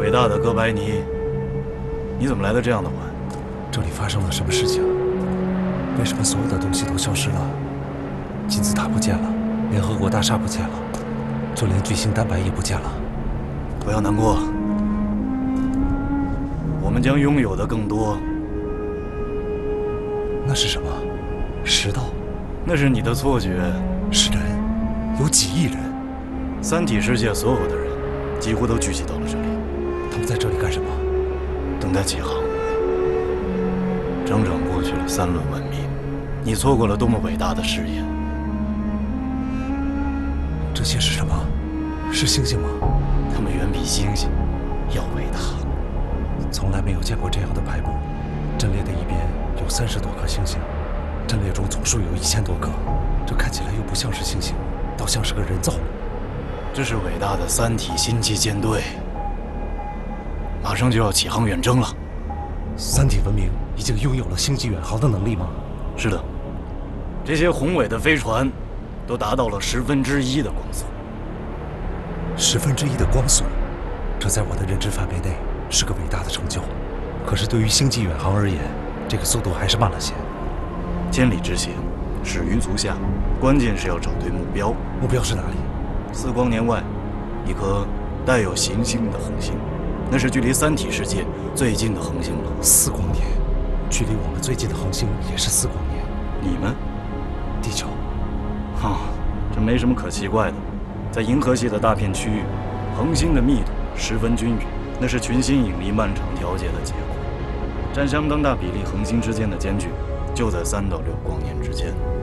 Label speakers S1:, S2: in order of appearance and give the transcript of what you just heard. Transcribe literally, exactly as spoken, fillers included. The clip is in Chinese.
S1: 伟大的哥白尼，你怎么来的这样的晚？
S2: 这里发生了什么事情？为什么所有的东西都消失了？金字塔不见了，联合国大厦不见了，就连巨星蛋白也不见了。
S1: 不要难过，我们将拥有的更多。
S2: 那是什么？石头？
S1: 那是你的错觉。
S2: 是人，有几亿人。
S1: 三体世界所有的人几乎都聚集到了这里。
S2: 他们在这里干什么？
S1: 等待启航。整整过去了三轮文明，你错过了多么伟大的事业！
S2: 这些是什么？是星星吗？
S1: 它们远比星星要伟大。
S2: 从来没有见过这样的排布，阵列的一边有三十多颗星星，阵列中总数有一千多个，这看起来又不像是星星，倒像是个人造物。
S1: 这是伟大的三体星际舰队，马上就要启航远征了。
S2: 三体文明已经拥有了星际远航的能力吗？
S1: 是的，这些宏伟的飞船都达到了十分之一的光速。
S2: 十分之一的光速，这在我的认知范围内是个伟大的成就。可是对于星际远航而言，这个速度还是慢了些。
S1: 千里之行，始于足下，关键是要找对目标。
S2: 目标是哪里？
S1: 四光年外，一颗带有行星的恒星，那是距离三体世界最近的恒星了。
S2: 四光年，距离我们最近的恒星也是四光年。
S1: 你们，
S2: 地球。
S1: 哈，这没什么可奇怪的。在银河系的大片区域，恒星的密度十分均匀，那是群星引力漫长调节的结果。占相当大比例恒星之间的间距就在三到六光年之间。